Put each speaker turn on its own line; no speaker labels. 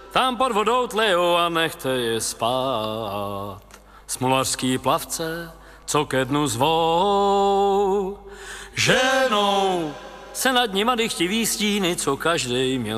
tam pod vodou tlejou a nechte je spát. Smolařský plavce, co ke dnu zvou, ženou se nad nima dychtivý stíny, co každej měl